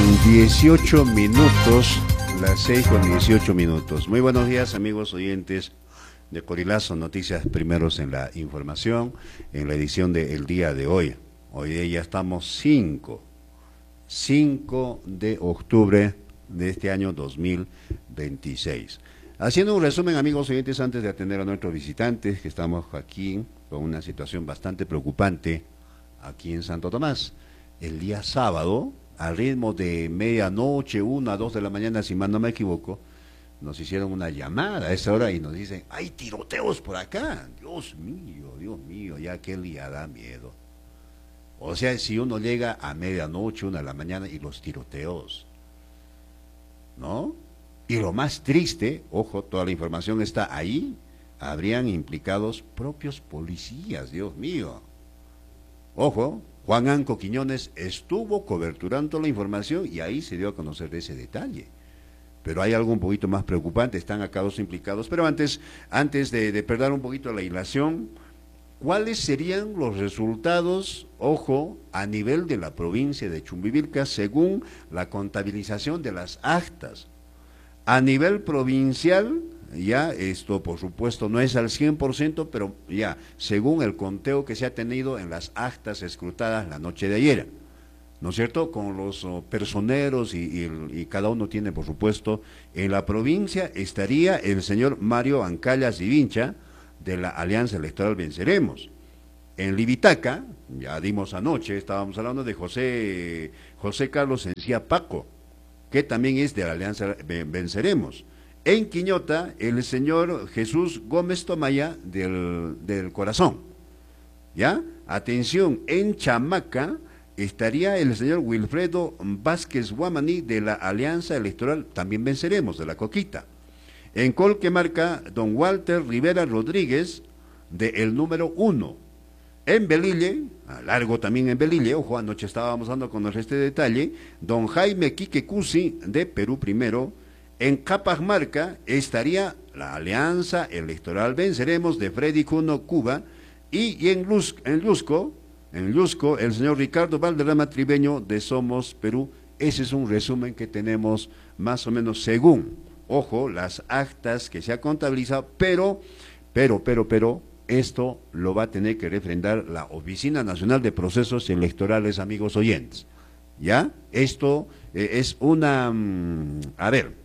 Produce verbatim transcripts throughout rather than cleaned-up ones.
dieciocho minutos, las seis con dieciocho minutos. Muy buenos días, amigos oyentes de Corilazo, noticias primeros en la información, en la edición del día de hoy. Hoy día ya estamos cinco de octubre de este año dos mil veintiséis. Haciendo un resumen, amigos oyentes, antes de atender a nuestros visitantes, que estamos aquí con una situación bastante preocupante aquí en Santo Tomás. El día sábado, al ritmo de medianoche, una a dos de la mañana, si mal no me equivoco, nos hicieron una llamada a esa hora y nos dicen, hay tiroteos por acá. Dios mío, Dios mío, ya aquel día da miedo. O sea, si uno llega a medianoche, una de la mañana, y los tiroteos, ¿no? Y lo más triste, ojo, toda la información está ahí, habrían implicados propios policías, Dios mío. Ojo, Juan Anco Quiñones estuvo coberturando la información y ahí se dio a conocer ese detalle. Pero hay algo un poquito más preocupante, están acá dos implicados. Pero antes, antes de, de perder un poquito la hilación, ¿cuáles serían los resultados, ojo, a nivel de la provincia de Chumbivilcas según la contabilización de las actas? A nivel provincial, ya esto por supuesto no es al cien por ciento, pero ya según el conteo que se ha tenido en las actas escrutadas la noche de ayer, ¿no es cierto? Con los oh, personeros y, y, y cada uno tiene por supuesto, en la provincia estaría el señor Mario Ancallas y Vincha de la Alianza Electoral Venceremos. En Libitaca, ya dimos anoche, estábamos hablando de José, José Carlos Encía Paco, que también es de la Alianza Venceremos. En Quiñota, el señor Jesús Gómez Tomaya del, del Corazón. ¿Ya? Atención, en Chamaca estaría el señor Wilfredo Vázquez Guamaní de la Alianza Electoral También Venceremos, de la Coquita. En Colquemarca, don Walter Rivera Rodríguez de el número uno. En Belille, a largo también en Belille, ojo, anoche estábamos dando con este detalle, don Jaime Quique Cusi de Perú Primero. En Capamarca estaría la Alianza Electoral Venceremos de Freddy Cuno Cuba, y, y en, Luz, en Lusco, en Lusco, el señor Ricardo Valderrama Tribeño de Somos Perú. Ese es un resumen que tenemos más o menos según, ojo, las actas que se ha contabilizado, pero, pero, pero, pero, esto lo va a tener que refrendar la Oficina Nacional de Procesos Electorales, amigos oyentes. ¿Ya? Esto eh, es una, mmm, a ver,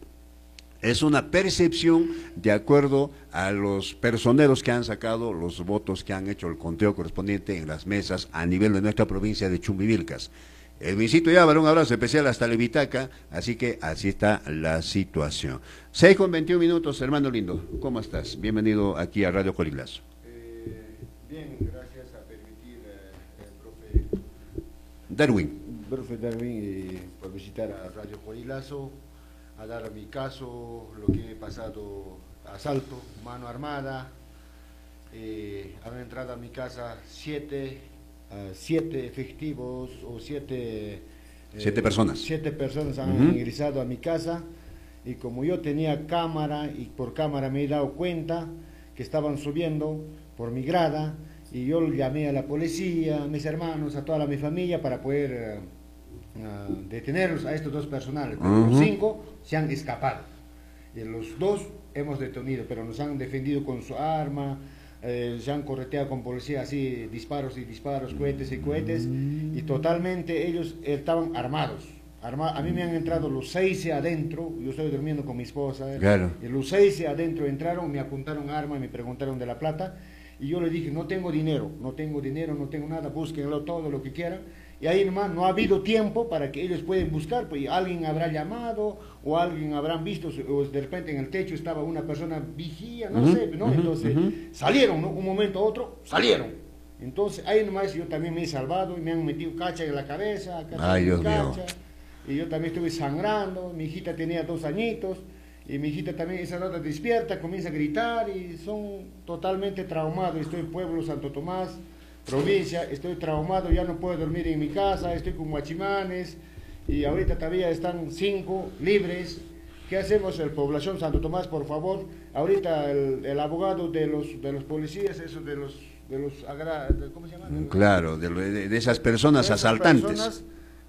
es una percepción de acuerdo a los personeros que han sacado los votos, que han hecho el conteo correspondiente en las mesas a nivel de nuestra provincia de Chumbivilcas. Edwincito Yávar, un abrazo especial hasta Levitaca, así que así está la situación. seis con veintiún minutos, hermano lindo, ¿cómo estás? Bienvenido aquí a Radio Corilazo. Eh, bien, gracias a permitir eh, el profe Darwin. Profe Darwin eh, por visitar a Radio Corilazo, a dar mi caso, lo que he pasado, asalto, mano armada, eh, han entrado a mi casa siete, uh, siete efectivos o siete... Eh, siete personas. Siete personas han Uh-huh. ingresado a mi casa, y como yo tenía cámara, y por cámara me he dado cuenta que estaban subiendo por mi grada, y yo llamé a la policía, a mis hermanos, a toda la, mi familia, para poder... Uh, Uh, detenerlos a estos dos personales. Uh-huh. Los cinco se han escapado y los dos hemos detenido, pero nos han defendido con su arma, eh, se han correteado con policía, así disparos y disparos, cohetes y cohetes, y totalmente ellos estaban armados. Arma, a mí me han entrado los seis adentro, yo estoy durmiendo con mi esposa, eh, claro. Y los seis adentro entraron, me apuntaron arma y me preguntaron de la plata, y yo les dije, no tengo dinero, no tengo dinero, no tengo nada, búsquenlo todo lo que quieran. Y ahí nomás no ha habido tiempo para que ellos puedan buscar, pues alguien habrá llamado o alguien habrán visto, o de repente en el techo estaba una persona vigía, no uh-huh, sé, ¿no? Uh-huh, entonces uh-huh. salieron, ¿no? Un momento a otro, salieron. Entonces ahí nomás yo también me he salvado y me han metido cacha en la cabeza, cacha Ay, Dios cacha, mío. Y yo también estuve sangrando, mi hijita tenía dos añitos, y mi hijita también esa nota despierta, comienza a gritar y son totalmente traumados. Estoy en Pueblo Santo Tomás, provincia, estoy traumado, ya no puedo dormir en mi casa, estoy con guachimanes, y ahorita todavía están cinco libres. ¿Qué hacemos, el población Santo Tomás, por favor? Ahorita el, el abogado de los de los policías, esos de los de los agra, de, ¿cómo se llama? Claro, de, de, de esas personas de esas asaltantes. Personas,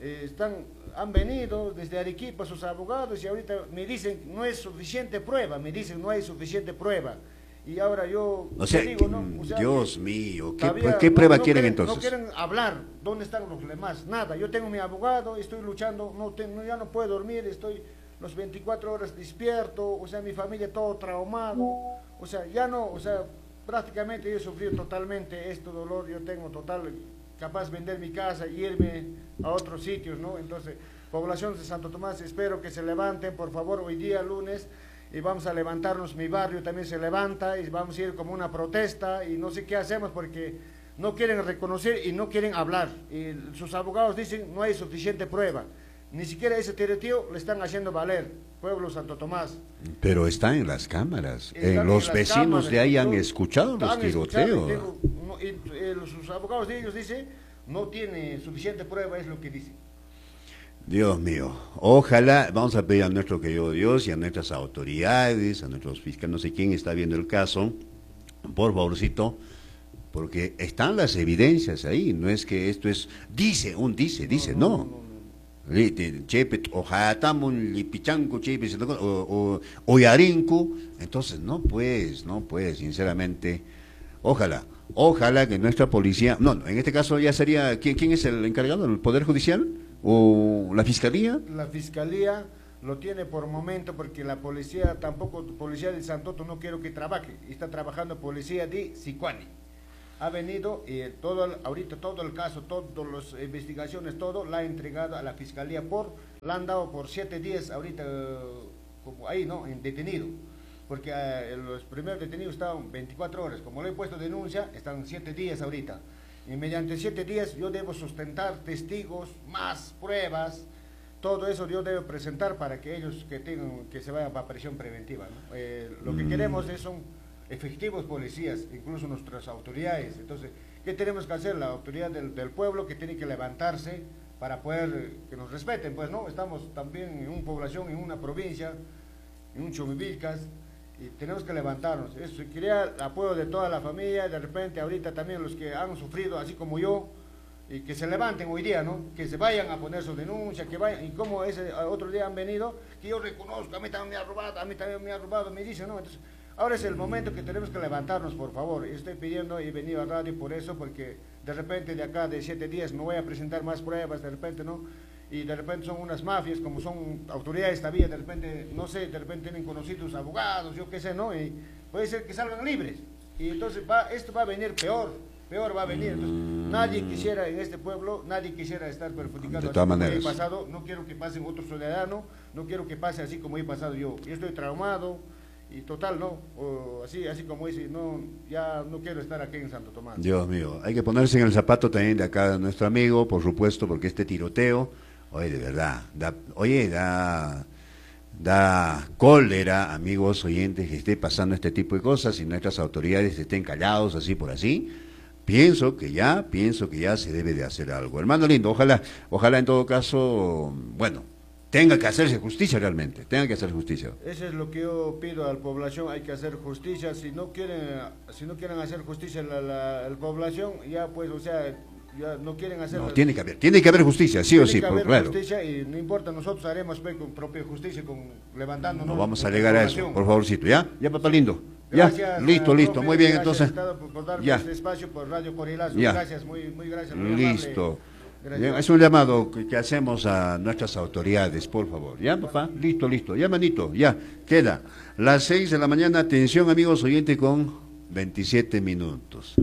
eh, están, han venido desde Arequipa sus abogados y ahorita me dicen no es suficiente prueba, me dicen no hay suficiente prueba. Y ahora yo o sea, digo, ¿no? O sea, Dios mío, ¿qué, todavía ¿qué no- prueba no quieren quieren- entonces? No quieren hablar, ¿dónde están los demás? Nada, yo tengo mi abogado, estoy luchando, no tengo, ya no puedo dormir, estoy los veinticuatro horas despierto, o sea, mi familia todo traumado, o sea, ya no, o sea, prácticamente yo he sufrido totalmente este dolor, yo tengo total, capaz de vender mi casa y irme a otros sitios, ¿no? Entonces, población de Santo Tomás, espero que se levanten, por favor, hoy día lunes, y vamos a levantarnos, mi barrio también se levanta, y vamos a ir como una protesta, y no sé qué hacemos porque no quieren reconocer y no quieren hablar, y sus abogados dicen no hay suficiente prueba, ni siquiera ese tiroteo le están haciendo valer, pueblo Santo Tomás. Pero está en las cámaras. Están Eh, en los las vecinos cámaras, de ahí han ¿no? escuchado los Han escuchado, tiroteos. y digo, no, y, eh, sus abogados de ellos dicen no tiene suficiente prueba, es lo que dicen. Dios mío, ojalá, vamos a pedir a nuestro querido Dios y a nuestras autoridades, a nuestros fiscales, no sé quién está viendo el caso, por favorcito, porque están las evidencias ahí, no es que esto es, dice, un dice, dice, no. no, no, no. Lite, chepe, ojatamun, lipichanco, chepe, o, o, oyarinco, entonces no pues, no pues, sinceramente, ojalá, ojalá que nuestra policía, no, no, en este caso ya sería, ¿quién, quién es el encargado? ¿El Poder Judicial? ¿O la Fiscalía? La Fiscalía lo tiene por momento porque la policía, tampoco, policía de Santoto no quiero que trabaje, está trabajando policía de Sicuani. Ha venido y eh, todo el, ahorita todo el caso, todas las investigaciones, todo la ha entregado a la Fiscalía por, la han dado por siete días ahorita, eh, como ahí, ¿no? En detenido. Porque eh, los primeros detenidos estaban veinticuatro horas, como le he puesto denuncia, están siete días ahorita. Y mediante siete días yo debo sustentar testigos, más pruebas, todo eso yo debo presentar para que ellos que tengan, que se vayan para prisión preventiva, ¿no? Eh, lo que Mm. queremos es son efectivos policías, incluso nuestras autoridades. Entonces, ¿qué tenemos que hacer? La autoridad del, del pueblo que tiene que levantarse para poder eh, que nos respeten, pues no, estamos también en una población, en una provincia, en un Chumivilcas, y tenemos que levantarnos. Eso quería el apoyo de toda la familia, de repente ahorita también los que han sufrido, así como yo, y que se levanten hoy día, ¿no? Que se vayan a poner su denuncia, que vayan, y como ese otro día han venido, que yo reconozco, a mí también me ha robado, a mí también me ha robado, me dicen, ¿no? Entonces, ahora es el momento que tenemos que levantarnos, por favor. Estoy pidiendo y he venido a radio por eso, porque de repente de acá de siete días no voy a presentar más pruebas, de repente, ¿no? Y de repente son unas mafias, como son autoridades todavía, de repente, no sé, de repente tienen conocidos abogados, yo qué sé, ¿no? Y puede ser que salgan libres. Y entonces va, esto va a venir peor, peor va a venir. Entonces, nadie quisiera en este pueblo, nadie quisiera estar perjudicado. De así todas como maneras. he pasado, no quiero que pase otro ciudadano, no quiero que pase así como he pasado yo. Yo estoy traumado y total, ¿no? O así, así como dice, no, ya no quiero estar aquí en Santo Tomás. Dios mío, hay que ponerse en el zapato también de acá de nuestro amigo, por supuesto, porque este tiroteo, oye, de verdad, da, oye, da, da cólera, amigos oyentes, que esté pasando este tipo de cosas y nuestras autoridades estén callados así por así. Pienso que ya, pienso que ya se debe de hacer algo. Hermano lindo, ojalá, ojalá en todo caso, bueno, tenga que hacerse justicia realmente, tenga que hacer justicia. Eso es lo que yo pido a la población, hay que hacer justicia. Si no quieren, si no quieren hacer justicia la, la, la población, ya pues, o sea, ya no quieren hacer. No, tiene que haber, tiene que haber justicia, sí o sí, tiene que por, haber claro. justicia y no importa, nosotros haremos pues, con propia justicia, con levantándonos. No vamos a nuestra alegar a eso, población. por favorcito, ¿ya? Ya, papá lindo. Ya, Gracias, listo, eh, listo, profe, muy bien, gracias, entonces. Estado, por, por darme Ya. este espacio por Radio Corilazo. Ya. Gracias, muy, muy gracias. Muy Listo. amable. Gracias. Bien, es un llamado que, que hacemos a nuestras autoridades, por favor. ¿Ya, papá? Listo, listo. Ya, manito, ya. Queda. Las seis de la mañana, atención, amigos oyentes, con veintisiete minutos.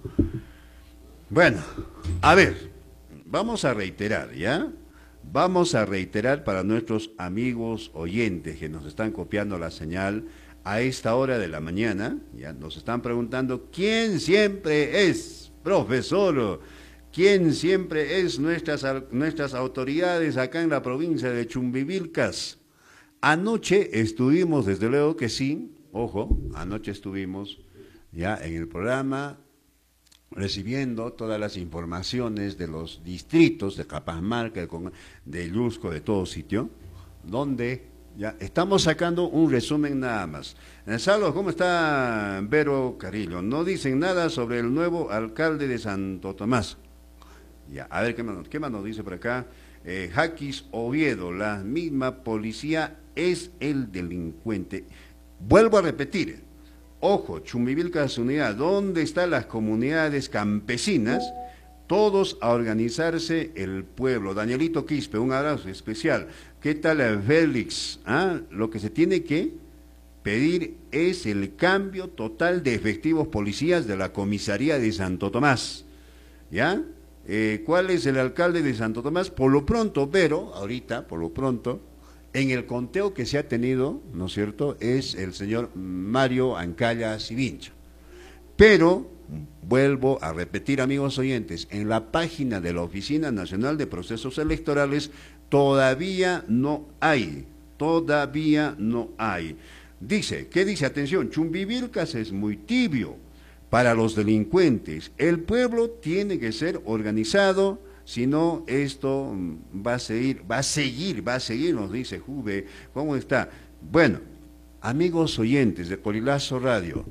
Bueno, a ver, vamos a reiterar, ¿ya? Vamos a reiterar para nuestros amigos oyentes que nos están copiando la señal a esta hora de la mañana, ya nos están preguntando quién siempre es, profesor, quién siempre es nuestras, nuestras autoridades acá en la provincia de Chumbivilcas. Anoche estuvimos, desde luego que sí, ojo, anoche estuvimos ya en el programa recibiendo todas las informaciones de los distritos de Capamarca, de Llusco, de todo sitio, donde ya estamos sacando un resumen nada más. Saludos, ¿cómo está Vero Carrillo? No dicen nada sobre el nuevo alcalde de Santo Tomás. Ya, a ver, ¿qué más, qué más nos dice por acá? eh, Jaquis Oviedo, la misma policía es el delincuente. Vuelvo a repetir, ojo, Chumbivilca es unidad, ¿dónde están las comunidades campesinas? Todos a organizarse el pueblo. Danielito Quispe, un abrazo especial. ¿Qué tal, Félix? ¿Ah? Lo que se tiene que pedir es el cambio total de efectivos policías de la comisaría de Santo Tomás. ¿Ya? Eh, ¿Cuál es el alcalde de Santo Tomás? Por lo pronto, pero, ahorita, por lo pronto, en el conteo que se ha tenido, ¿no es cierto?, es el señor Mario Ancaya Sivincha. Pero, vuelvo a repetir, amigos oyentes, en la página de la Oficina Nacional de Procesos Electorales todavía no hay, todavía no hay. Dice, ¿qué dice? Atención, Chumbivilcas es muy tibio para los delincuentes. El pueblo tiene que ser organizado, si no esto va a seguir, va a seguir, va a seguir, nos dice Juve. ¿Cómo está? Bueno, amigos oyentes de Colilazo Radio,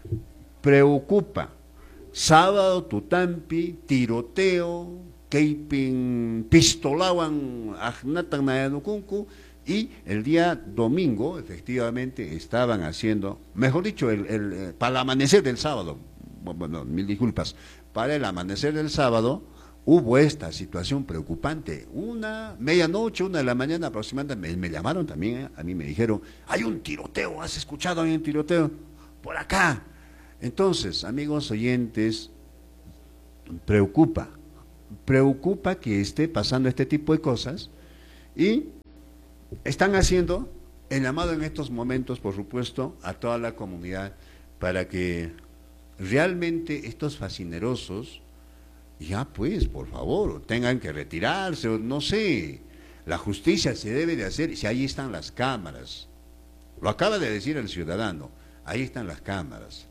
preocupa. Sábado, Tutampi, tiroteo, keipin, pistolawan, ajnatan nayanukunku, y el día domingo, efectivamente, estaban haciendo, mejor dicho, el, el, para el amanecer del sábado, bueno, mil disculpas, para el amanecer del sábado, hubo esta situación preocupante. Una, medianoche, una de la mañana aproximadamente, me, me llamaron también, ¿eh? A mí me dijeron, hay un tiroteo, ¿has escuchado? Hay un tiroteo por acá. Entonces, amigos oyentes, preocupa, preocupa que esté pasando este tipo de cosas y están haciendo el llamado en estos momentos, por supuesto, a toda la comunidad para que realmente estos fascinerosos, ya pues, por favor, tengan que retirarse, o no sé, la justicia se debe de hacer, si ahí están las cámaras, lo acaba de decir el ciudadano, ahí están las cámaras.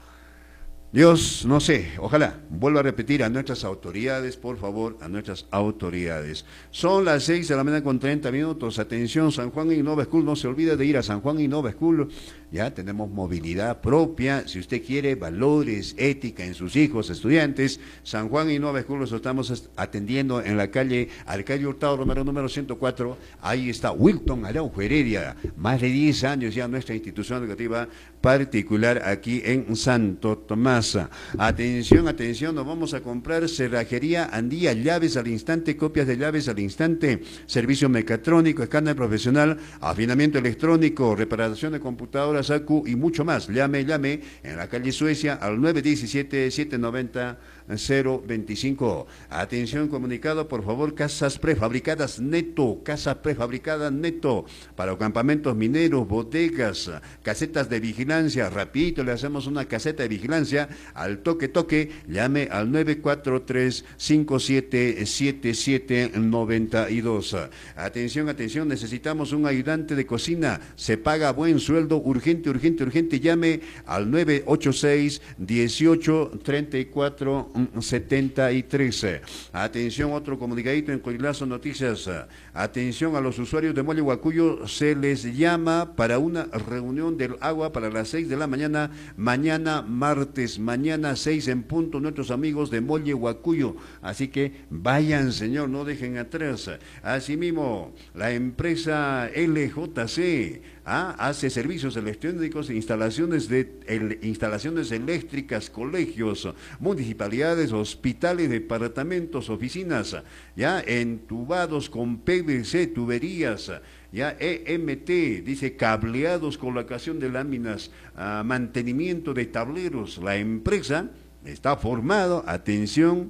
Dios, no sé, ojalá, vuelvo a repetir a nuestras autoridades, por favor, a nuestras autoridades. Son las seis de la mañana con treinta minutos, atención, San Juan Innova School, no se olvide de ir a San Juan Innova School, ya tenemos movilidad propia, si usted quiere valores, ética en sus hijos, estudiantes, San Juan Innova School, los estamos atendiendo en la calle Arcadio Hurtado Romero número ciento cuatro, ahí está Wilton Araujo Heredia, más de diez años ya nuestra institución educativa particular aquí en Santo Tomás. Atención, atención, nos vamos a comprar cerrajería Andía, llaves al instante, copias de llaves al instante, servicio mecatrónico, escáner profesional, afinamiento electrónico, reparación de computadoras, A Q y mucho más. Llame, llame en la calle Suecia al nueve uno siete, siete nueve cero, cero veinticinco. Atención, comunicado, por favor, casas prefabricadas neto, casas prefabricadas neto, para campamentos mineros, bodegas, casetas de vigilancia, rapidito le hacemos una caseta de vigilancia, al toque toque, llame al nueve cuatro tres, cinco siete siete siete nueve dos. Atención, atención, necesitamos un ayudante de cocina, se paga buen sueldo, urgente, urgente, urgente, llame al nueve ocho seis, dieciocho, treinta y cuatro, setenta y tres. Atención, otro comunicadito en Colilazo Noticias. Atención a los usuarios de Molle Huacuyo, se les llama para una reunión del agua para las seis de la mañana, mañana martes, mañana seis en punto, nuestros amigos de Molle Huacuyo. Así que vayan, señor, no dejen atrás. Asimismo, la empresa L J C ¿ah? hace servicios electrónicos e instalaciones, de, el, instalaciones eléctricas, colegios, municipalidades, hospitales, departamentos, oficinas, ya entubados con P V C, tuberías, ya E M T, dice cableados, colocación de láminas, uh, mantenimiento de tableros. La empresa está formada, atención,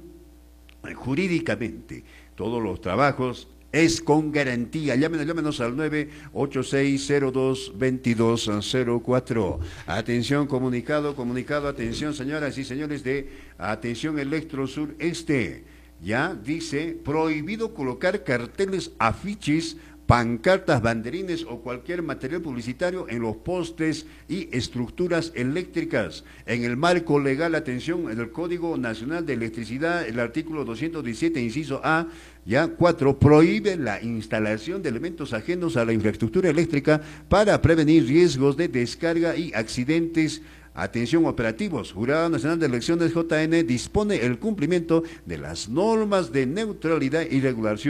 jurídicamente, todos los trabajos es con garantía. Llámenos, llámenos al nueve ocho seis, cero dos, veintidós cero cuatro. Atención, comunicado, comunicado, atención, señoras y señores de Atención Electrosur Este. Ya dice, prohibido colocar carteles, afiches, pancartas, banderines o cualquier material publicitario en los postes y estructuras eléctricas. En el marco legal, atención, en el Código Nacional de Electricidad, el artículo doscientos diecisiete, inciso A, ya cuatro, prohíbe la instalación de elementos ajenos a la infraestructura eléctrica para prevenir riesgos de descarga y accidentes. Atención, operativos. Jurado Nacional de Elecciones J N dispone el cumplimiento de las normas de neutralidad y regulación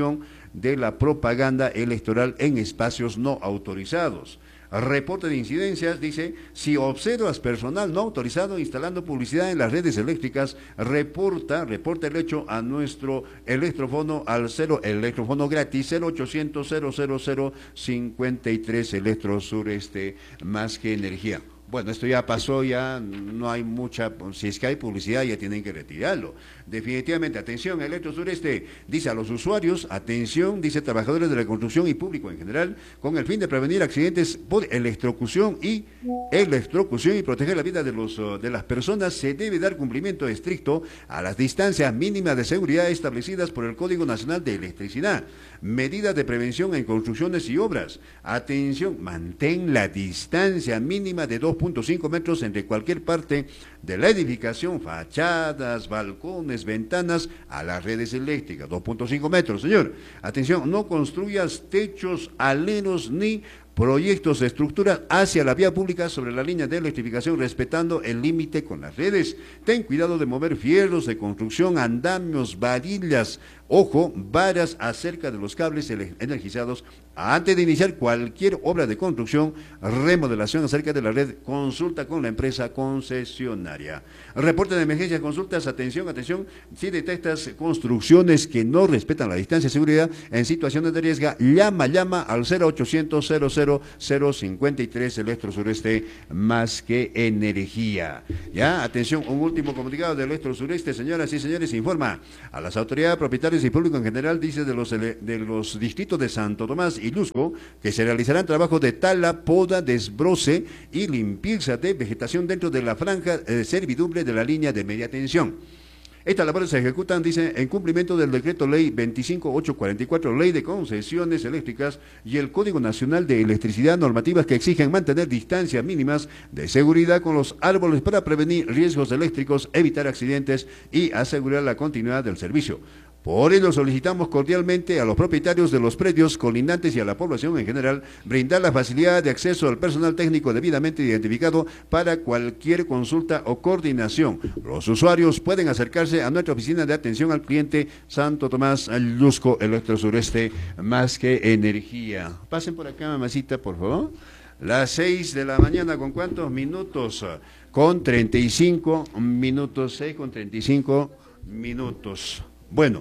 de la propaganda electoral en espacios no autorizados. Reporte de incidencias, dice, si observas personal no autorizado instalando publicidad en las redes eléctricas, reporta, reporta el hecho a nuestro electrofono al cero, electrofono gratis, cero ochocientos, cero cero cero, cincuenta y tres, Electro Sureste, más que energía. Bueno, esto ya pasó, ya no hay mucha, si es que hay publicidad ya tienen que retirarlo. Definitivamente, atención, Electro Sureste dice a los usuarios, atención, dice trabajadores de la construcción y público en general, con el fin de prevenir accidentes por electrocución y electrocución y proteger la vida de, los, de las personas, se debe dar cumplimiento estricto a las distancias mínimas de seguridad establecidas por el Código Nacional de Electricidad. Medidas de prevención en construcciones y obras. Atención, mantén la distancia mínima de dos punto cinco metros entre cualquier parte de la edificación, fachadas, balcones, ventanas, a las redes eléctricas. dos punto cinco metros, señor. Atención, no construyas techos, aleros ni proyectos de estructura hacia la vía pública sobre la línea de electrificación, respetando el límite con las redes. Ten cuidado de mover fierros de construcción, andamios, varillas, ojo, varas acerca de los cables energizados antes de iniciar cualquier obra de construcción, remodelación acerca de la red. Consulta con la empresa concesionaria. Reporte de emergencia, consultas, atención, atención, si detectas construcciones que no respetan la distancia de seguridad en situaciones de riesgo, llama, llama al cero ochocientos, cero cero cero cincuenta y tres, Electro Sureste, más que energía. Ya, atención, un último comunicado de Electro Sureste, señoras y señores, informa a las autoridades propietarias y público en general, dice de los, de los distritos de Santo Tomás y Lusco, que se realizarán trabajos de tala, poda, desbroce y limpieza de vegetación dentro de la franja de servidumbre de la línea de media tensión. Estas labores se ejecutan, dice, en cumplimiento del decreto ley veinticinco mil ochocientos cuarenta y cuatro, ley de concesiones eléctricas y el Código Nacional de Electricidad, normativas que exigen mantener distancias mínimas de seguridad con los árboles para prevenir riesgos eléctricos, evitar accidentes y asegurar la continuidad del servicio. Por ello solicitamos cordialmente a los propietarios de los predios colindantes y a la población en general brindar la facilidad de acceso al personal técnico debidamente identificado para cualquier consulta o coordinación. Los usuarios pueden acercarse a nuestra oficina de atención al cliente Santo Tomás Lusco, Electro Sureste, más que energía. Pasen por acá, mamacita, por favor. Las seis de la mañana, ¿con cuántos minutos? Con treinta y cinco minutos, seis con treinta y cinco minutos. Bueno,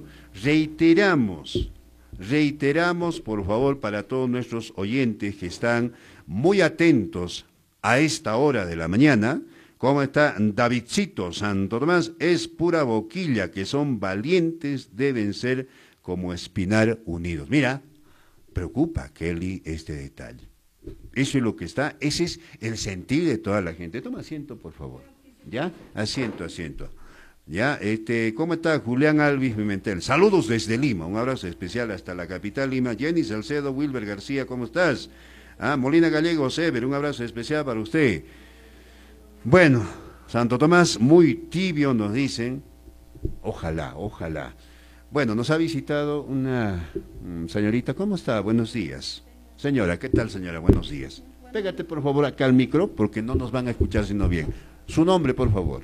reiteramos, reiteramos por favor para todos nuestros oyentes que están muy atentos a esta hora de la mañana, ¿cómo está Davidcito Santo Tomás? Es pura boquilla, que son valientes, deben ser como Espinar unidos. Mira, preocupa, Kelly, este detalle. Eso es lo que está, ese es el sentir de toda la gente. Toma asiento, por favor. ¿Ya? Asiento, asiento. Ya, este, ¿cómo está Julián Alvis Pimentel? Saludos desde Lima, un abrazo especial hasta la capital Lima. Jenny Salcedo, Wilber García, ¿cómo estás? Ah, Molina Gallego, Sever, un abrazo especial para usted. Bueno, Santo Tomás, muy tibio nos dicen, ojalá, ojalá. Bueno, nos ha visitado una señorita, ¿cómo está? Buenos días. Señora, ¿qué tal, señora? Buenos días. Pégate, por favor, acá al micro, porque no nos van a escuchar sino bien. Su nombre, por favor.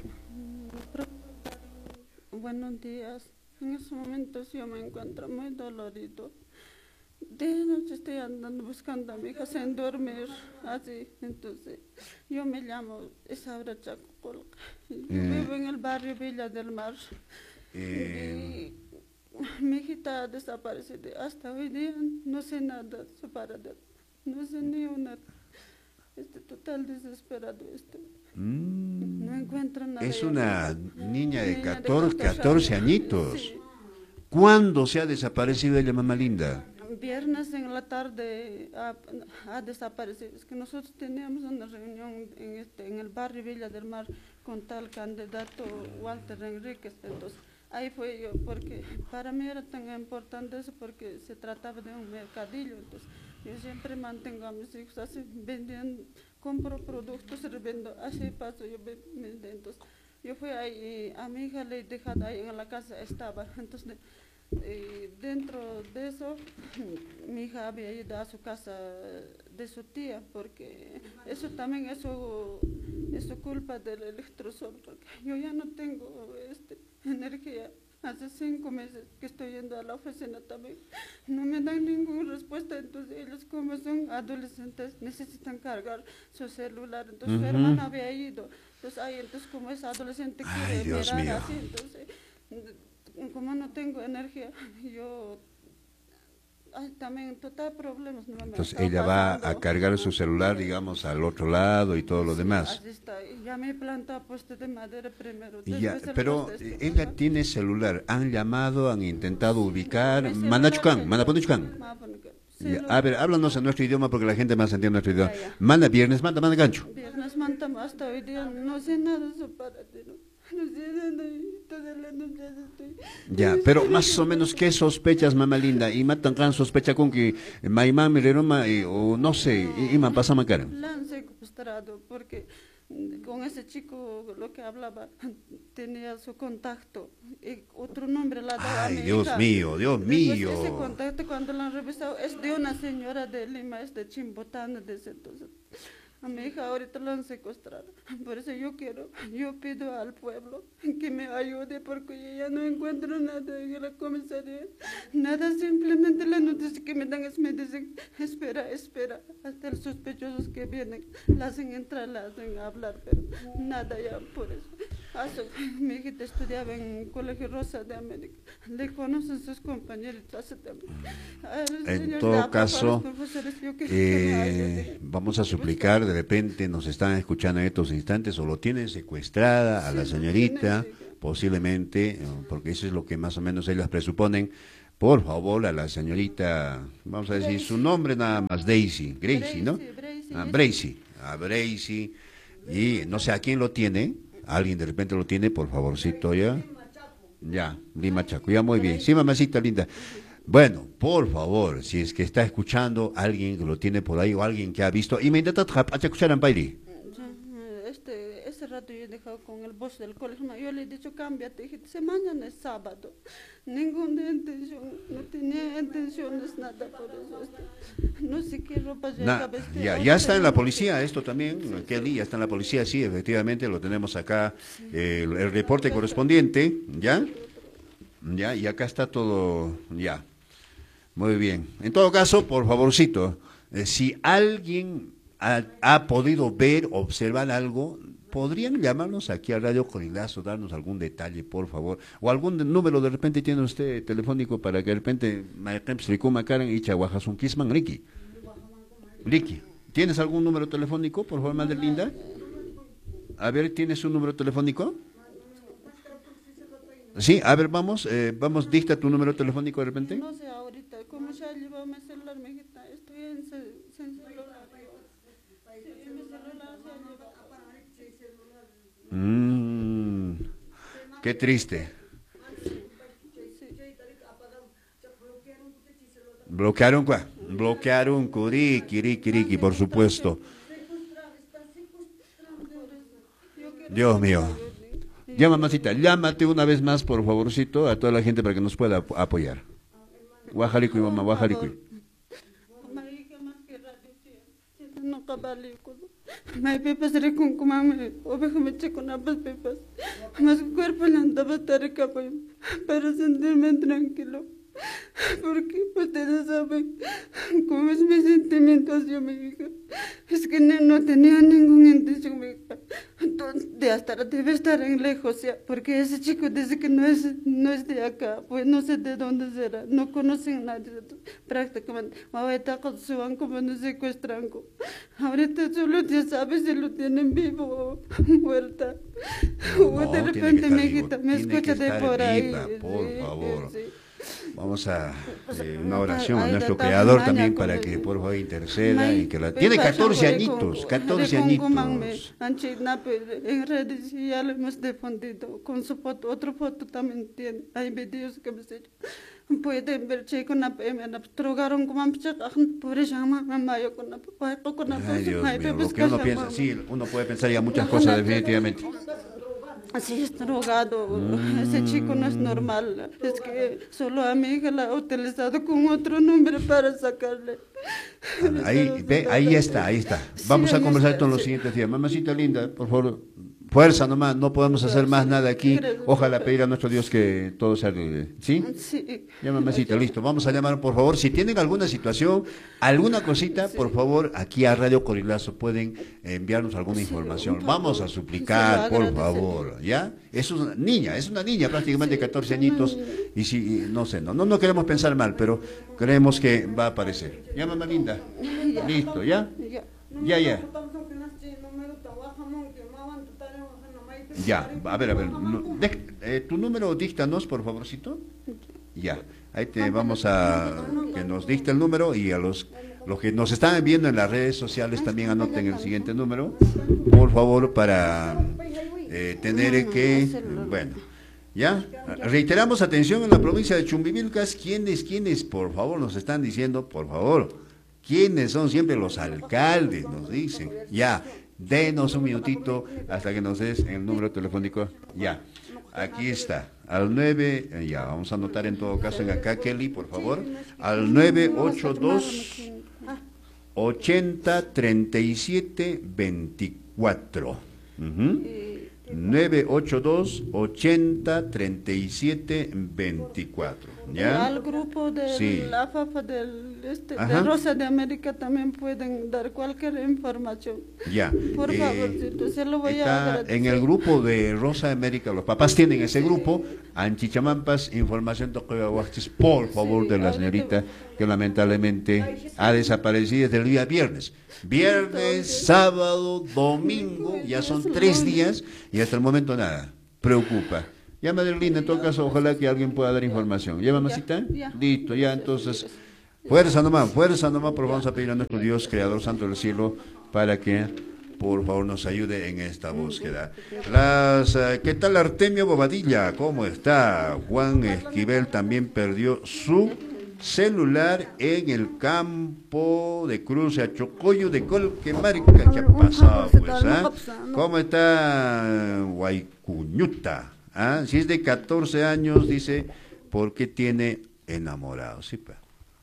Buenos días. En estos momentos yo me encuentro muy dolorido. De noche estoy andando buscando a mi hija sin dormir, así. Entonces, yo me llamo Isaura Chacocolca. Yo eh, vivo en el barrio Villa del Mar. Eh, y mi hijita ha desaparecido. Hasta hoy día no sé nada su paradero. No sé ni una. Estoy total desesperado. Estoy. Mm, no encuentro nada. Es una niña de catorce, catorce añitos. Sí. ¿Cuándo se ha desaparecido ella, mamá linda? Viernes en la tarde ha, ha desaparecido. Es que nosotros teníamos una reunión en, este, en el barrio Villa del Mar con tal candidato Walter Enríquez. Entonces, ahí fue yo, porque para mí era tan importante eso, porque se trataba de un mercadillo. Entonces, yo siempre mantengo a mis hijos así, vendiendo, compro productos, revendo, así paso yo vendiendo. Entonces, yo fui ahí, a mi hija le he dejado ahí en la casa, estaba. Entonces, eh, dentro de eso, mi hija había ido a su casa de su tía, porque eso también es su, es su culpa del electrosol, porque yo ya no tengo este, energía Hace cinco meses que estoy yendo a la oficina también. No me dan ninguna respuesta. Entonces ellos, como son adolescentes, necesitan cargar su celular. Entonces Ujú. su hermana había ido. Entonces ahí, entonces como es adolescente Ay, quiere Dios mirar mío. así. Entonces, como no tengo energía, yo... Ay, también total problemas. No me Entonces está ella va pasando. a cargar su celular, digamos, al otro lado y todo lo Sí, demás. así está. Y ya me planta puesto de madera primero. Y ya, después el pero resto eh, esto, ella ajá. tiene celular, han llamado, han intentado ubicar. Mi celular Manachucan, es- Manaponuchucan. Ma, porque Ya, celular- a ver, háblanos en nuestro idioma porque la gente más entiende nuestro idioma. Ya, ya. Mana viernes, manda, manda gancho. Viernes manta hasta hoy día no sé nada de eso para ti, ¿no? No sé nada y toda la noche estoy... Ya, pero más o menos, ¿qué sospechas, mamá linda? Y matan gran sospecha con que Maimán, Mireroma, y- o no sé, y man pasa macara. La han secuestrado porque mm, con ese chico lo que hablaba tenía su contacto y otro nombre la daba a Ay, mi Dios hija. mío, Dios Después mío. ese contacto cuando lo han revisado es de una señora de Lima, es de Chimbotana, desde entonces. A mi hija ahorita la han secuestrado. Por eso yo quiero, yo pido al pueblo que me ayude porque yo ya no encuentro nada en la comisaría. Nada, simplemente la noticia que me dan es me dicen, espera, espera, hasta los sospechosos que vienen, la hacen entrar, la hacen hablar, pero nada ya por eso. Hace- mi hijita estudiaba en el Colegio Rosa de América, le conocen sus compañeros, hace también. A los En señores de todo APAPA, caso, los profesores, yo quiero que me Eh, ayuden. vamos a suplicar, de repente nos están escuchando en estos instantes, o lo tienen secuestrada a la Sí, lo señorita, tienen, sí. posiblemente, eh, porque eso es lo que más o menos ellas presuponen. Por favor, a la señorita, vamos a decir su nombre nada más, Daisy, Gracie, ¿no? Bracy, Bracy, Ah, es- Bracy, a Bracy, y no sé a quién lo tiene, alguien de repente lo tiene, por favorcito, ya. Ya, Lima Chaco, ya muy bien. Sí, mamacita linda. Bueno, por favor, si es que está escuchando alguien que lo tiene por ahí o alguien que ha visto, y me intenta escuchar en Pairi. Este, ese rato yo he dejado con el boss del colegio, no, yo le he dicho cámbiate, dije, "Se mañana es sábado, ninguna intención, no tenía intenciones, nada por eso, este, no sé qué ropa ya Na- estaba vestida, ya, ahora ya está en la tengo que- policía esto también, Kelly, ya está en la policía, sí, efectivamente, lo tenemos acá, eh, el, el reporte correspondiente, ¿ya? Ya, y acá está todo, ya. Muy bien. En todo caso, por favorcito, eh, si alguien ha, ha podido ver, observar algo, ¿podrían llamarnos aquí a Radio Corilazo, darnos algún detalle, por favor? O algún de- número de repente tiene usted telefónico para que de repente, Karen y Chahuajasun Kisman Ricky. Ricky, ¿tienes algún número telefónico, por favor, madre linda? A ver, ¿tienes un número telefónico? Sí, a ver, vamos, eh, vamos, dicta tu número telefónico de repente. No sé ahorita, como ya llevo mi celular, mi hijita, estoy en ce- sin celular. Sí, mi celular se ha llevado. Mm, qué triste. Bloquearon, ¿cuá? Bloquearon Curi, Kiri, Kiriki, por supuesto. Dios mío. Ya, mamacita, llámate una vez más, por favorcito, a toda la gente para que nos pueda ap- apoyar. Guajaricuy, mamá, guajaricuy. No cabali ko. May pepas rin kung kumame. Obe kumitse ko na pas pepas. Mas cuerpo le andaba estar capaz para sentirme tranquilo. Porque ustedes saben cómo es mi sentimiento hacia mi hija. Es que no, no tenía ninguna intención mi hija. Entonces, de estar, debe estar en lejos ya. Porque ese chico dice que no es, no es de acá. Pues no sé de dónde será. No conocen a nadie. Prácticamente. Ahorita se van como nos secuestran. Ahorita solo ya sabes si lo tienen vivo o muerta. O No, de tiene que repente estar mi vivo, hijita me tiene que escucha de estar por ahí. viva, por Sí, favor. sí. Vamos a Pues, eh, una oración a ahí nuestro está creador maña también con para el- que por favor interceda May- y que la... pe- Tiene pasa catorce por añitos, con- catorce de Cuncumanme, añitos. Anchignape, en redes sí ya lo hemos difundido, con su foto, otra foto también tiene, hay videos que hemos hecho. Pueden ver, che, con la P M, la drogaron como un pichak, pobre llama, mamá, yo con la P con la Ay, Dios mío, lo que uno piensa, sí, uno puede pensar ya muchas Ojalá cosas que- definitivamente. Así es drogado, ese chico no es normal, es que solo a mi hija la ha utilizado con otro nombre para sacarle. Ahí, ve, ahí está, ahí está. Vamos Sí, a ahí conversar está, con los sí. siguientes días. Mamacita linda, por favor, Fuerza nomás, no podemos hacer más nada aquí. Ojalá pedir a nuestro Dios que todo se arregle. ¿Sí? Sí. Ya, mamacita, listo. Vamos a llamar, por favor. Si tienen alguna situación, alguna cosita, por favor, aquí a Radio Corilazo pueden enviarnos alguna información. Vamos a suplicar, por favor. ¿Ya? Es una niña, es una niña prácticamente de catorce añitos. Y si, no sé, no, no, no queremos pensar mal, pero creemos que va a aparecer. ¿Ya, mamá linda? Listo, ¿ya? Ya, ya. Ya, a ver, a ver, no, de, eh, tu número díctanos, por favorcito. Ya, ahí te vamos a que nos dicte el número y a los, los que nos están viendo en las redes sociales también anoten el siguiente número, por favor, para eh, tener que, bueno, ya, reiteramos atención en la provincia de Chumbivilcas, ¿quiénes, quiénes, por favor, nos están diciendo, por favor, quiénes son siempre los alcaldes, nos dicen, ya. Denos un minutito hasta que nos des el número telefónico. Ya, aquí está, al nueve, ya, vamos a anotar en todo caso en acá, Kelly, por favor, al nueve ocho dos, ochenta, treinta y siete, veinticuatro. Uh-huh. nueve ocho dos, ochenta, treinta y siete, veinticuatro. ¿Ya? Al grupo de Sí. la F A F A del, este, de Ajá. Rosa de América también pueden dar cualquier información. Ya. Por eh, favorcito, se lo voy a está agradecer. en el grupo de Rosa América, los papás tienen ese grupo, Anchichamampas, información de Coyahuachis, por favor, Sí, de la ahorita- señorita que lamentablemente ha desaparecido desde el día viernes. Viernes, sábado, domingo, ya son tres días y hasta el momento nada. Preocupa. Ya, Madelina, en todo caso, ojalá que alguien pueda dar información. ¿Ya, mamacita? ya. Listo, ya, entonces, fuerza nomás, fuerza nomás, por favor, vamos a pedir a nuestro Dios, Creador Santo del Cielo, para que, por favor, nos ayude en esta búsqueda. Las, eh, ¿qué tal Artemio Bobadilla? ¿Cómo está? Juan Esquivel también perdió su celular en el campo de Cruce a Chocoyo de Colquemarca. ¿Qué ha pasado, pues? ¿Ah? ¿Cómo está Guaycuñuta? ¿Ah? Si es de catorce años, dice, ¿por qué tiene enamorado? Sí, pa.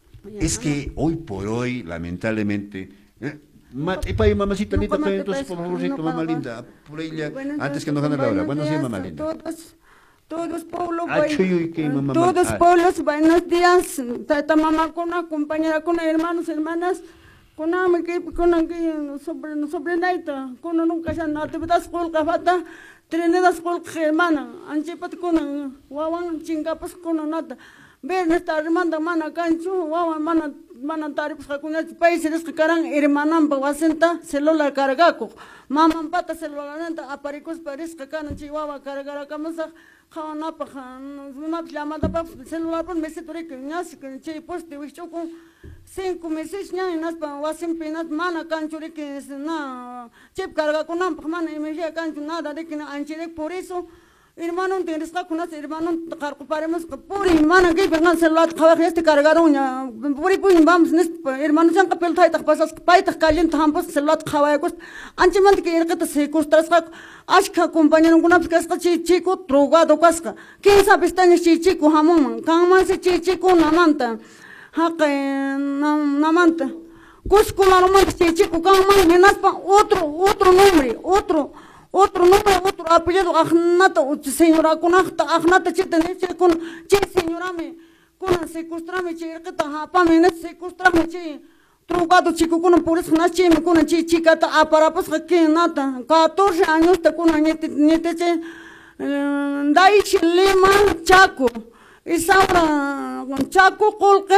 Es que hoy por hoy, lamentablemente, eh, ma, epa, y mamacita No, linda, mamá, entonces, te por parece- favorcito, no, mamá mamá. linda, por ella, Bueno, antes que entonces, nos gane la hora. buenos Buenos días, días mamá a linda. Todos, todos pueblo, Ah, buen- chuyo, ¿y qué, mamá? todos Ah. pueblos, buenos días. Tata mamá con una compañera, con hermanos, hermanas, con una que con una que sobre sobre naita, con una nunca ya no te das con cafata, trenedas con hermana, anchepat con wawan chingapas con nata. Ven esta hermana mana cancho, wawan mana mana tarif con el país es que caran hermanan bawasenta celular cargaco. Mamá pata celular nanta aparicos pares que caran chihuahua cargara camasa. Khana pa khan ma llamada pa celular por meses tore que ñas que che poste wicho con cinco meses ña nas pa wasim penat mana canchore que na chep carga con am mana emergencia cancho nada de que anchire por eso hermano tienes que conocer hermano cargo paremos por hermano que vengan celular khawak este cargaron ya por pues vamos nes hermano san papel tai tak pasas pai tak caliente hampos celular khawak anche man que erqata se costras ashka compañero kuna pskas chi chico drogado casca quién sabe está en chi chico hamon kama se chi chico namanta haqe namanta cusco namanta chi chico kama menas pa otro otro nombre otro otro nombre otro apellido agnata señora con agnata chi tener chi con chi señora me con secuestrame chi erqata hapa menas secuestrame chi drogado chico con por eso nachi me con chi chica ta para pues que nata catorce años te con niete niete che dai Lima Chaco esa ahora con Chaco colque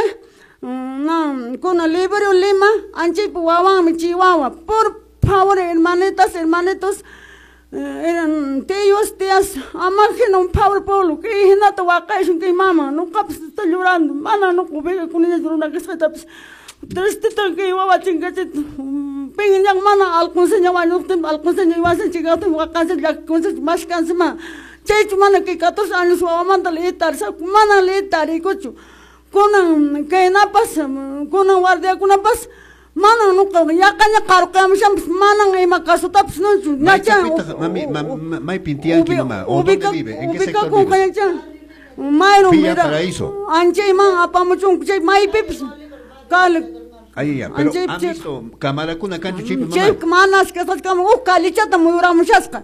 na con Libero Lima anchi puaban mi chihuahua por favor hermanitas hermanitos eran tíos tías amargen un power polo que nata wakai shun que mama no caps está llorando mana no cubega con ella una que está triste que iba a chingar pingin yang mana alkun señor alkun alkun señor iba a chingar tu vacances ya con más cansama che mana que catorce años wa manda letar sa mana letar y cocho con que na pasa con guardia con pas mana no que ya caña caro que me cham mana en ma caso taps no na cha Mami, mai pintian ki mamá, ¿o dónde vive? ¿En qué sector con vive? caña mai no Villa mira Paraíso. anche ma apa mo chung che mai pips Kal Ahí ya, pero Anche- han che- visto cámara con una cancha chip, mamá. Chef manas que estás como uh calichata muy ura muchasca.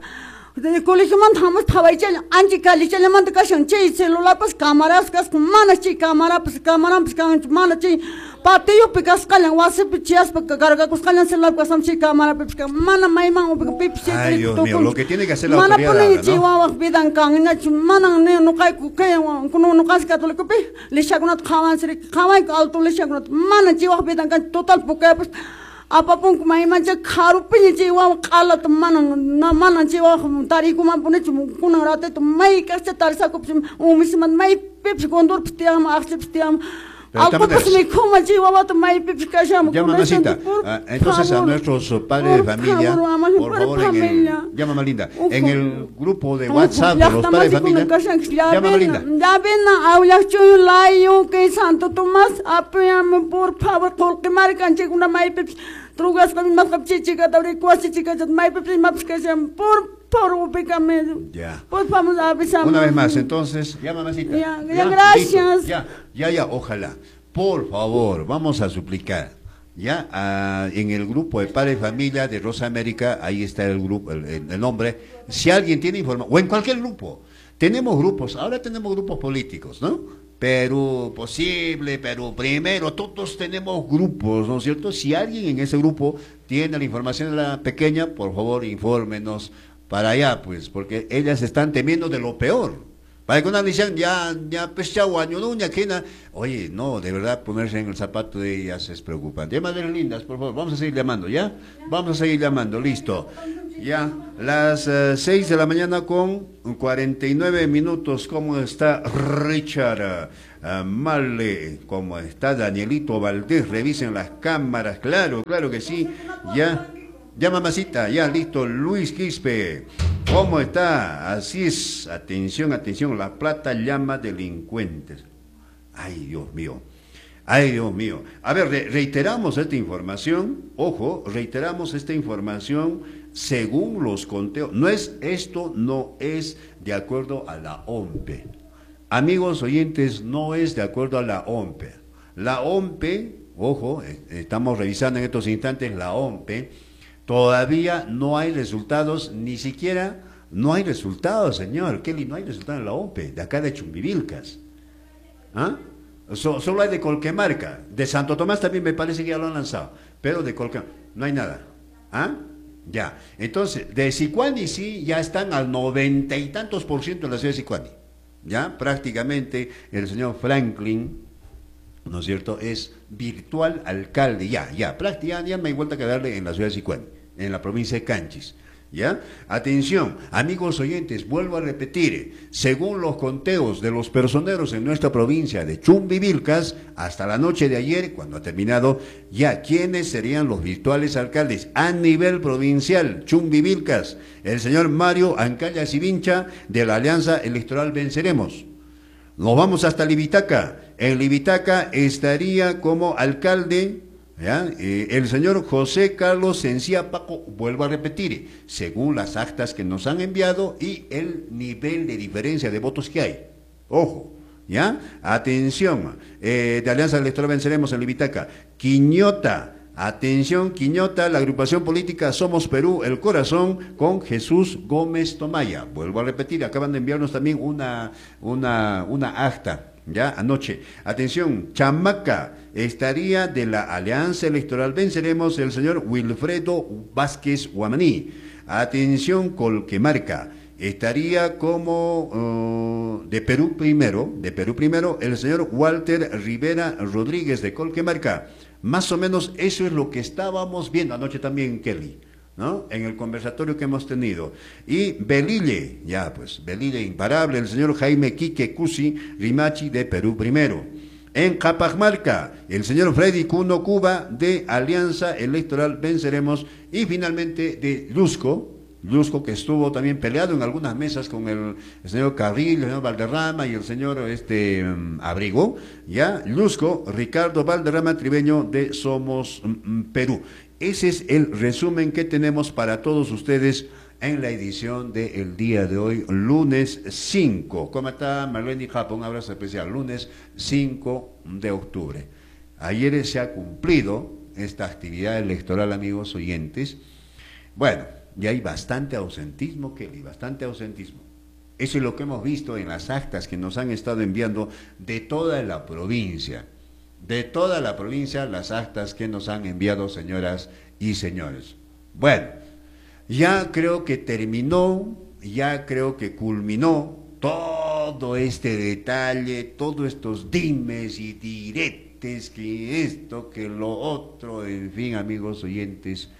de colegio man thamos thawai chal anchi kali chal man ka shan che celular pas cámaras kas mana chi cámara pas cámara pas kan mana chi patio pikas kalan wase pichas pa garga kus kalan celular kas am chi cámara pas mana mai man op pip che Ay, Dios mío, lo que tiene que hacer la mana autoridad pone ahora, chi ¿no? wa wa bidan kan na chi mana ne no kai ku kai kuno no kas ka to ko pe le shagunat khawan sri khawai kal to le shagunat mana chi wa bidan kan total pukai pas apapun kumai mancha kharu pinyi jiwa kala to manang na manang jiwa tari kuma pune chum kuna rate to mai kaste tarsa ko chum umis man mai pip gondor ptiam akhse ptiam algo pues me kuma jiwa wa to mai pip kasham Ya, mamacita, ah, entonces a nuestros padres de familia, por favor, en el, ya, mamá linda, en el grupo de WhatsApp de los padres de familia, ya, mamá linda. Ya ven a hablar chuyo layo que Santo Tomás apoyame por favor porque marcan che una mai pip trugas con más chica de cuasi chica de mai pip más que sean por por ubicame. Ya. Por favor avisamos. Una vez más, entonces, ya, mamacita. Ya, ya, gracias. Listo, ya, ya, ya, ojalá. Por favor, vamos a suplicar. Ya, ah, en el grupo de padres de familia de Rosa América, ahí está el grupo, el, el- el nombre. Si alguien tiene información, o en cualquier grupo, tenemos grupos, ahora tenemos grupos políticos, ¿no? Perú posible, Perú primero, todos tenemos grupos, ¿no es cierto? Si alguien en ese grupo tiene la información de la pequeña, por favor, infórmenos para allá, pues, porque ellas están temiendo de lo peor. Para que una dicen, ya, ya, pues, chau, año, no, ña, quena. Oye, no, de verdad, ponerse en el zapato de ellas es preocupante. Ya, madres lindas, por favor, vamos a seguir llamando, ¿ya? Vamos a seguir llamando, listo. Ya, las eh, seis de la mañana con cuarenta y nueve minutos. ¿Cómo está Richard uh, Marley? ¿Cómo está Danielito Valdés? Revisen las cámaras, claro, claro que sí. Ya, ya, mamacita, ya, listo. Luis Quispe, ¿cómo está? Así es, atención, atención, La Plata llama delincuentes. Ay, Dios mío. Ay, Dios mío. A ver, re reiteramos esta información, ojo, reiteramos esta información según los conteos. No es, esto no es de acuerdo a la O M P E. Amigos oyentes, no es de acuerdo a la O M P E. La O M P E, ojo, eh, estamos revisando en estos instantes la O M P E, todavía no hay resultados, ni siquiera, no hay resultados, señor Kelly, no hay resultados en la O M P E, de acá de Chumbivilcas. ¿Ah? So, solo hay de Colquemarca, de Santo Tomás también me parece que ya lo han lanzado, pero de Colquemarca no hay nada. ¿Ah? Ya, entonces, de Sicuani sí, ya están al noventa y tantos por ciento en la ciudad de Sicuani. Ya, prácticamente el señor Franklin, ¿no es cierto?, es virtual alcalde, ya, ya, prácticamente ya no hay vuelta que darle en la ciudad de Sicuani, en la provincia de Canchis. ¿Ya? Atención, amigos oyentes, vuelvo a repetir, según los conteos de los personeros en nuestra provincia de Chumbivilcas, hasta la noche de ayer, cuando ha terminado, ya, ¿quiénes serían los virtuales alcaldes a nivel provincial? Chumbivilcas, el señor Mario Ancaya Sivincha, de la Alianza Electoral Venceremos. Nos vamos hasta Libitaca, en Libitaca estaría como alcalde... ¿Ya? Eh, el señor José Carlos Sencía Paco, vuelvo a repetir, según las actas que nos han enviado y el nivel de diferencia de votos que hay. Ojo, ¿ya? Atención, eh, de Alianza Electoral Venceremos en Libitaca. Quiñota, atención, Quiñota, la agrupación política Somos Perú, el Corazón, con Jesús Gómez Tomaya. Vuelvo a repetir, acaban de enviarnos también una, una, una acta. Ya, anoche. Atención, Chamaca, estaría de la Alianza Electoral Venceremos el señor Wilfredo Vázquez Guamaní. Atención, Colquemarca, estaría como uh, de Perú primero, de Perú primero, el señor Walter Rivera Rodríguez de Colquemarca. Más o menos eso es lo que estábamos viendo anoche también, Kelly, ¿no? En el conversatorio que hemos tenido. Y Belille, ya pues, Belille imparable, el señor Jaime Quique Cusi Rimachi de Perú primero. En Capamarca, el señor Freddy Cuno Cuba de Alianza Electoral Venceremos. Y finalmente de Lusco, Lusco que estuvo también peleado en algunas mesas con el, el señor Carril, el señor Valderrama y el señor este um, Abrigo, ya, Lusco, Ricardo Valderrama Tribeño de Somos um, Perú. Ese es el resumen que tenemos para todos ustedes en la edición del día de hoy, lunes cinco. ¿Cómo está Marlene Japón? Un abrazo especial, lunes cinco de octubre. Ayer se ha cumplido esta actividad electoral, amigos oyentes. Bueno, y hay bastante ausentismo, Kelly, bastante ausentismo. Eso es lo que hemos visto en las actas que nos han estado enviando de toda la provincia. De toda la provincia, las actas que nos han enviado, señoras y señores. Bueno, ya creo que terminó, ya creo que culminó todo este detalle, todos estos dimes y diretes, que esto, que lo otro, en fin, amigos oyentes.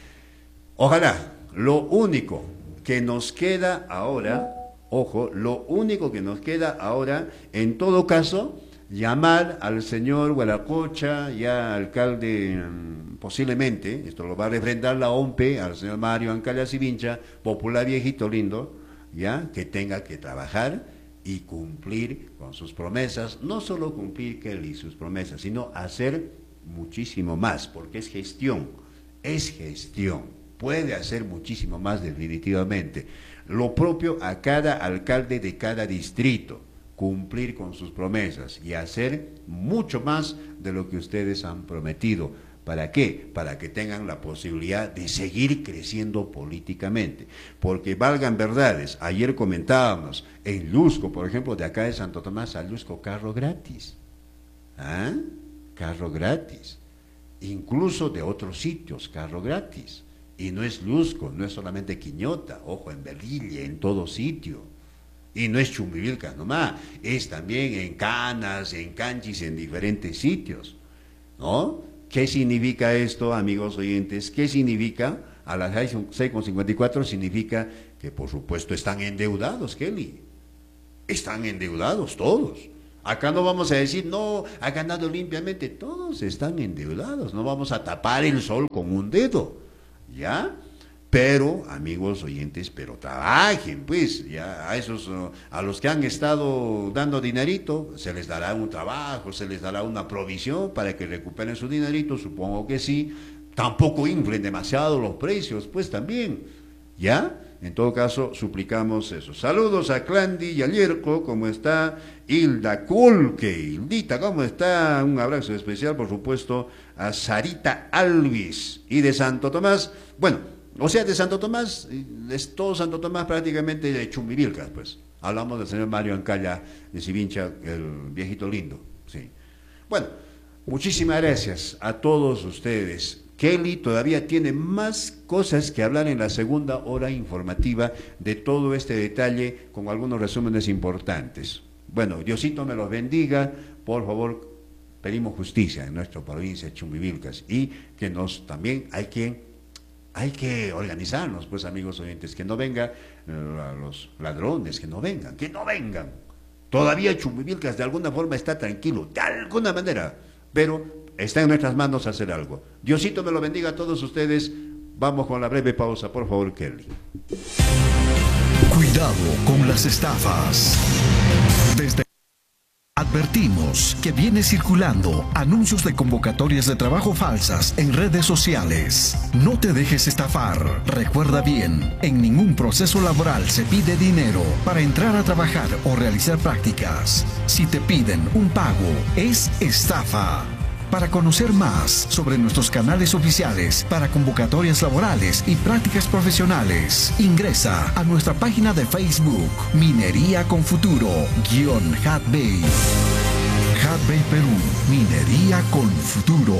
Ojalá, lo único que nos queda ahora, ojo, lo único que nos queda ahora, en todo caso, llamar al señor Huaracocha, ya alcalde, posiblemente, esto lo va a refrendar la O M P E, al señor Mario Ancaya Sivincha, popular viejito lindo, ya, que tenga que trabajar y cumplir con sus promesas, no solo cumplir, Kelly, sus promesas, sino hacer muchísimo más, porque es gestión, es gestión, puede hacer muchísimo más definitivamente. Lo propio a cada alcalde de cada distrito, cumplir con sus promesas y hacer mucho más de lo que ustedes han prometido. ¿Para qué? Para que tengan la posibilidad de seguir creciendo políticamente. Porque valgan verdades, ayer comentábamos, en Lusco, por ejemplo, de acá de Santo Tomás a Lusco, carro gratis. ¿Ah? Carro gratis. Incluso de otros sitios, carro gratis. Y no es Lusco, no es solamente Quiñota, ojo, en Berrille, en todo sitio. Y no es Chumbivilcas nomás, es también en Canas, en Canchis, en diferentes sitios, ¿no? ¿Qué significa esto, amigos oyentes? ¿Qué significa? A las seis con cincuenta y cuatro significa que, por supuesto, están endeudados, Kelly. Están endeudados todos. Acá no vamos a decir, no, ha ganado limpiamente. Todos están endeudados. No vamos a tapar el sol con un dedo, ¿ya? Pero, amigos oyentes, pero trabajen, pues, ya a esos, a los que han estado dando dinerito, se les dará un trabajo, se les dará una provisión para que recuperen su dinerito, supongo que sí. Tampoco inflen demasiado los precios, pues también, ¿ya? En todo caso, suplicamos eso. Saludos a Clandi y a Lierco, ¿cómo está? Hilda Kulke, Hildita, ¿cómo está? Un abrazo especial, por supuesto, a Sarita Alvis. Y de Santo Tomás, bueno, o sea, de Santo Tomás, es todo Santo Tomás prácticamente de Chumbivilcas, pues. Hablamos del señor Mario Ancaya de Sivincha, el viejito lindo, sí. Bueno, muchísimas gracias a todos ustedes. Kelly todavía tiene más cosas que hablar en la segunda hora informativa de todo este detalle, con algunos resúmenes importantes. Bueno, Diosito me los bendiga, por favor, pedimos justicia en nuestra provincia de Chumbivilcas, y que nos también hay que... Hay que organizarnos, pues, amigos oyentes, que no vengan eh, los ladrones, que no vengan, que no vengan. Todavía Chumbivilcas de alguna forma está tranquilo, de alguna manera, pero está en nuestras manos hacer algo. Diosito me lo bendiga a todos ustedes. Vamos con la breve pausa, por favor, Kelly. Cuidado con las estafas. Desde Advertimos que viene circulando anuncios de convocatorias de trabajo falsas en redes sociales. No te dejes estafar. Recuerda bien, en ningún proceso laboral se pide dinero para entrar a trabajar o realizar prácticas. Si te piden un pago, es estafa. Para conocer más sobre nuestros canales oficiales para convocatorias laborales y prácticas profesionales, ingresa a nuestra página de Facebook, Minería con Futuro, guión Hatbay. Hatbay Perú, Minería con Futuro.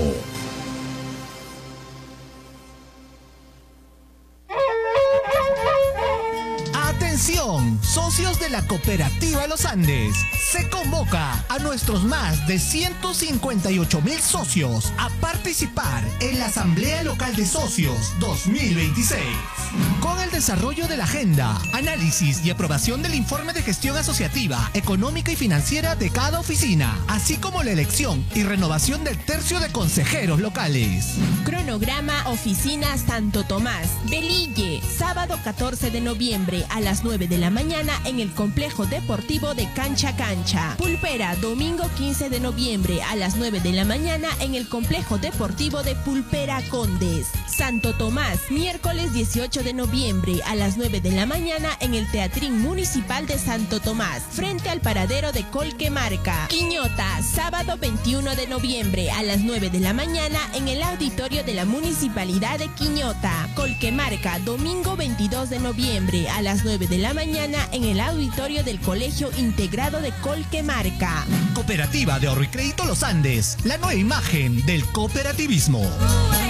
Atención, socios de la Cooperativa Los Andes. Se convoca a nuestros más de ciento cincuenta y ocho mil socios a participar en la Asamblea Local de Socios dos mil veintiséis. Con el desarrollo de la agenda, análisis y aprobación del informe de gestión asociativa, económica y financiera de cada oficina, así como la elección y renovación del tercio de consejeros locales. Cronograma Oficina Santo Tomás, Belille, sábado catorce de noviembre a las nueve de la mañana en el Complejo Deportivo de Cancha Cancha. Pulpera, domingo quince de noviembre a las nueve de la mañana en el Complejo Deportivo de Pulpera Condes. Santo Tomás, miércoles dieciocho veintiocho de noviembre a las nueve de la mañana en el Teatrín Municipal de Santo Tomás, frente al paradero de Colquemarca. Quiñota, sábado veintiuno de noviembre a las nueve de la mañana en el auditorio de la Municipalidad de Quiñota. Colquemarca, domingo veintidós de noviembre a las nueve de la mañana en el auditorio del Colegio Integrado de Colquemarca. Cooperativa de Ahorro y Crédito Los Andes, la nueva imagen del cooperativismo.